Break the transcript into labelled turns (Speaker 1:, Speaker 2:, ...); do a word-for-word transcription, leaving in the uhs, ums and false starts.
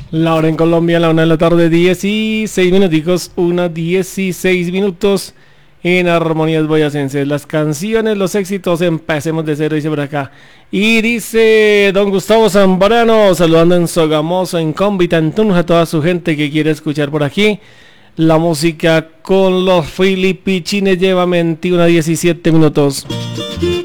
Speaker 1: La hora en Colombia, la una de la tarde, dieciséis minuticos, una dieciséis minutos en Armonías Boyacenses. Las canciones, los éxitos, empecemos de cero, dice por acá. Y dice don Gustavo Zambrano, saludando en Sogamoso, en Cómbita, en Tunja, a toda su gente que quiere escuchar por aquí. La música con los filipichines lleva veintiuno a diecisiete minutos.